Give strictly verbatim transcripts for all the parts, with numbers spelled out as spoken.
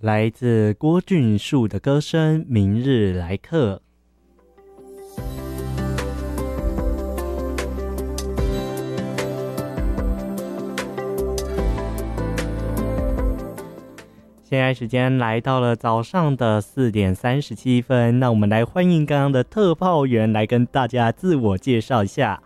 来自郭俊树的歌声《明日来客》。现在时间来到了早上的四点三十七分，那我们来欢迎刚刚的特炮员来跟大家自我介绍一下。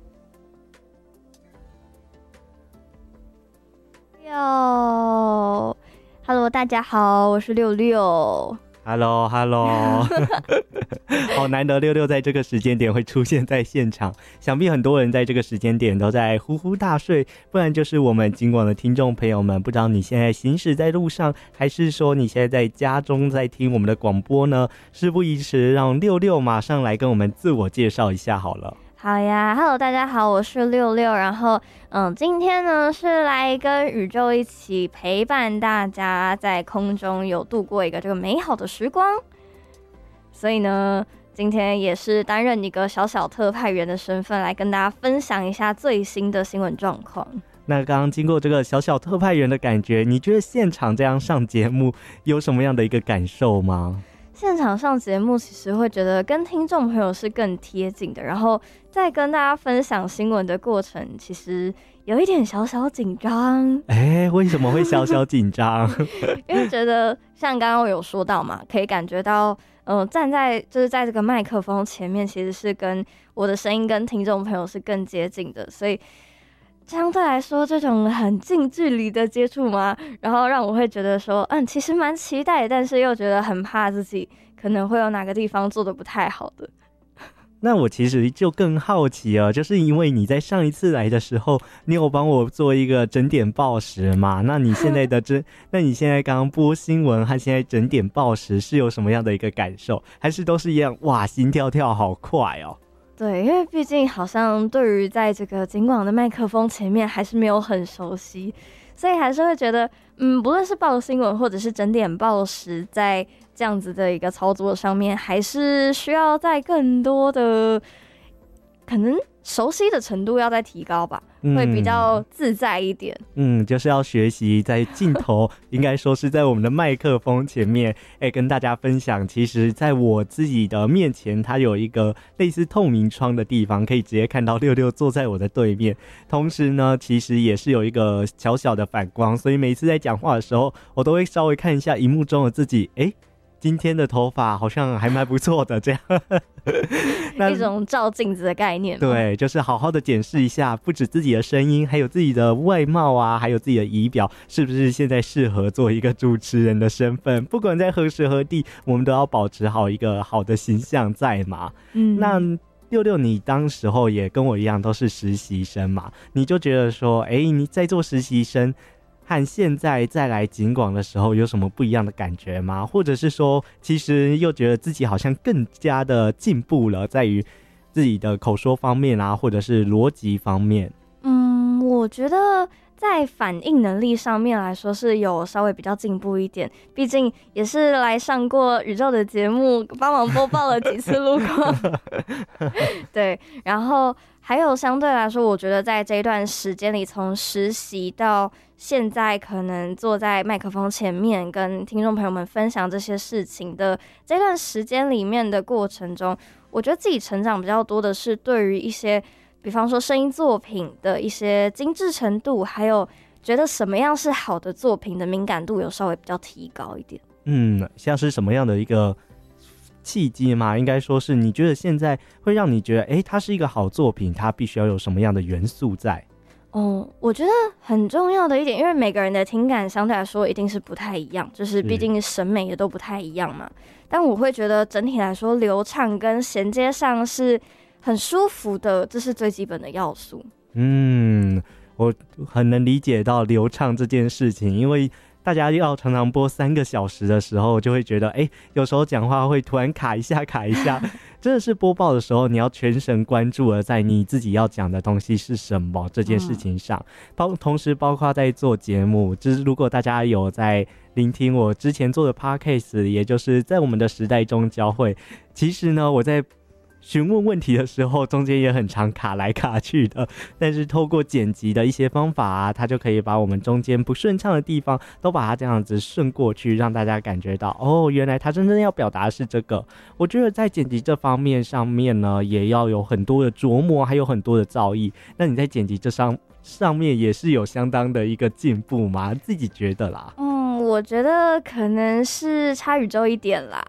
哟 ，Hello， 大家好，我是六六。 Hello Hello 好难得六六在这个时间点会出现在现场，想必很多人在这个时间点都在呼呼大睡，不然就是我们今晚的听众朋友们，不知道你现在行驶在路上，还是说你现在在家中在听我们的广播呢？事不宜迟，让六六马上来跟我们自我介绍一下好了。 好呀 ，Hello， 大家好，我是六六，然后嗯，今天呢是来跟宇宙一起陪伴大家在空中有度过一个这个美好的时光，所以呢，今天也是担任一个小小特派员的身份，来跟大家分享一下最新的新闻状况。 那刚刚经过这个小小特派员的感觉，你觉得现场这样上节目有什么样的一个感受吗？ 现场上节目其实会觉得跟听众朋友是更贴近的，然后在跟大家分享新闻的过程，其实有一点小小紧张。 哎，为什么会小小紧张？ 因为觉得像刚刚我有说到嘛，可以感觉到，呃，站在就是在这个麦克风前面，其实是跟我的声音跟听众朋友是更接近的，所以相对来说，这种很近距离的接触嘛，然后让我会觉得说，嗯，其实蛮期待，但是又觉得很怕自己可能会有哪个地方做得不太好的。 那我其实就更好奇了，就是因为你在上一次来的时候，你有帮我做一个整点报时嘛？那你现在的这，那你现在刚刚播新闻和现在整点报时是有什么样的一个感受？还是都是一样？哇，心跳跳好快哦！ 对，因为毕竟好像对于在这个警广的麦克风前面还是没有很熟悉，所以还是会觉得，嗯，不论是报新闻或者是整点报时，在这样子的一个操作上面，还是需要在更多的可能熟悉的程度要再提高吧，嗯，会比较自在一点。 嗯，就是要学习在镜头，应该说是在我们的麦克风前面，哎，跟大家分享。其实，在我自己的面前，它有一个类似透明窗的地方，可以直接看到六六坐在我的对面。同时呢，其实也是有一个小小的反光，所以每次在讲话的时候，我都会稍微看一下荧幕中的自己，哎。今天的头发好像还蛮不错的，这样一种照镜子的概念。 对，就是好好的检视一下，不止自己的声音，还有自己的外貌啊，还有自己的仪表，是不是现在适合做一个主持人的身份？不管在何时何地，我们都要保持好一个好的形象在嘛。嗯，那六六，你当时候也跟我一样都是实习生嘛，你就觉得说，哎，你在做实习生。和现在再来警广的时候有什么不一样的感觉吗？或者是说其实又觉得自己好像更加的进步了，在于自己的口说方面啊，或者是逻辑方面？ 嗯，我觉得在反应能力上面来说是有稍微比较进步一点，毕竟也是来上过宇宙的节目，帮忙播报了几次路况对，然后还有相对来说，我觉得在这一段时间里，从实习到现在可能坐在麦克风前面跟听众朋友们分享这些事情的这段时间里面的过程中，我觉得自己成长比较多的是对于一些比方说声音作品的一些精致程度，还有觉得什么样是好的作品的敏感度有稍微比较提高一点。 嗯，像是什么样的一个契机嘛？应该说是你觉得现在会让你觉得，哎，它是一个好作品，它必须要有什么样的元素在？ 哦，我觉得很重要的一点，因为每个人的听感相对来说一定是不太一样，就是毕竟审美也都不太一样嘛。但我会觉得整体来说，流畅跟衔接上是很舒服的，这是最基本的要素。 嗯，我很能理解到流畅这件事情，因为大家要常常播三个小时的时候，就会觉得，哎，有时候讲话会突然卡一下卡一下。真的是播报的时候，你要全神贯注的在你自己要讲的东西是什么这件事情上，包同时包括在做节目，就是如果大家有在聆听我之前做的 podcast， 也就是在我们的时代中交汇，其实呢，我在询问问题的时候，中间也很常卡来卡去的，但是透过剪辑的一些方法啊，他就可以把我们中间不顺畅的地方都把它这样子顺过去，让大家感觉到哦，原来他真正要表达的是这个。我觉得在剪辑这方面上面呢，也要有很多的琢磨，还有很多的造诣。那你在剪辑这上上面也是有相当的一个进步吗？自己觉得啦。 嗯，我觉得可能是差宇宙一点啦。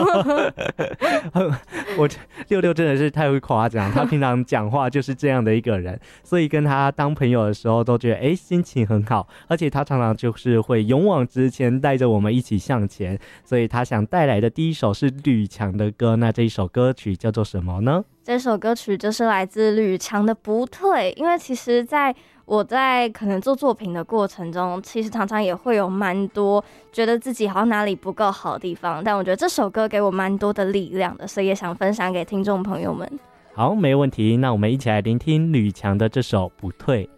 我六六真的是太会夸奖，他平常讲话就是这样的一个人，所以跟他当朋友的时候都觉得哎心情很好，而且他常常就是会勇往直前，带着我们一起向前。所以他想带来的第一首是吕强的歌，那这一首歌曲叫做什么呢？ 这首歌曲就是来自吕强的《不退》，因为其实在我在可能做作品的过程中，其实常常也会有蛮多觉得自己好像哪里不够好的地方，但我觉得这首歌给我蛮多的力量的，所以也想分享给听众朋友们。 好，没问题，那我们一起来聆听吕强的这首《不退》。